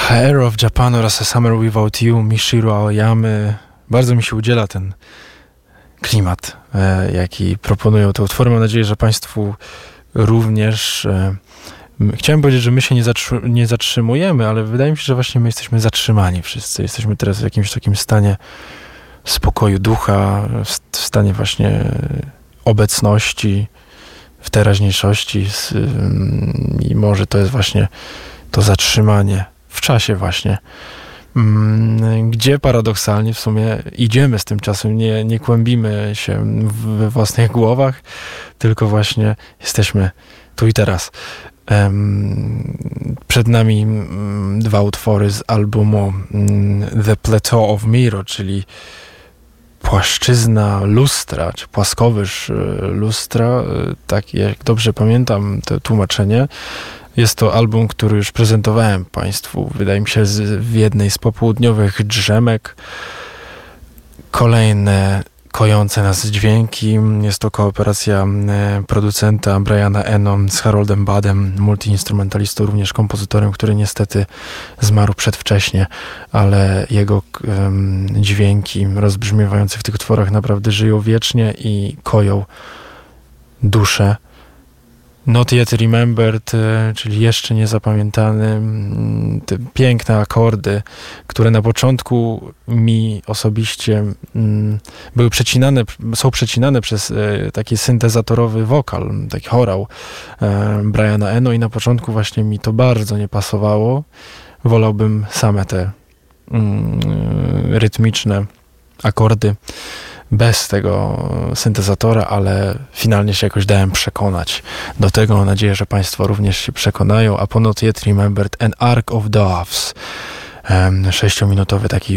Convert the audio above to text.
Air of Japan oraz A Summer Without You, Michiru Aoyamy. Bardzo mi się udziela ten klimat, jaki proponują te utwory. Mam nadzieję, że Państwu również. Chciałem powiedzieć, że my się nie zatrzymujemy, ale wydaje mi się, że właśnie my jesteśmy zatrzymani wszyscy. Jesteśmy teraz w jakimś takim stanie spokoju ducha, w stanie właśnie obecności, w teraźniejszości i może to jest właśnie to zatrzymanie w czasie właśnie, gdzie paradoksalnie w sumie idziemy z tym czasem, nie kłębimy się we własnych głowach, tylko właśnie jesteśmy tu i teraz. Przed nami dwa utwory z albumu The Plateau of Mirror, czyli płaszczyzna lustra, czy płaskowyż lustra, tak jak dobrze pamiętam to tłumaczenie. Jest to album, który już prezentowałem Państwu, wydaje mi się, w jednej z popołudniowych drzemek. Kolejne kojące nas dźwięki. Jest to kooperacja producenta Briana Eno z Haroldem Badem, multiinstrumentalistą, również kompozytorem, który niestety zmarł przedwcześnie, ale jego dźwięki rozbrzmiewające w tych utworach naprawdę żyją wiecznie i koją duszę. Not Yet Remembered, czyli jeszcze niezapamiętany, te piękne akordy, które na początku mi osobiście są przecinane przez taki syntezatorowy wokal, taki chorał Briana Eno i na początku właśnie mi to bardzo nie pasowało. Wolałbym same te rytmiczne akordy bez tego syntezatora, ale finalnie się jakoś dałem przekonać do tego. Mam nadzieję, że Państwo również się przekonają. A po Not Yet Remembered, An Ark of Doves, 6-minutowy taki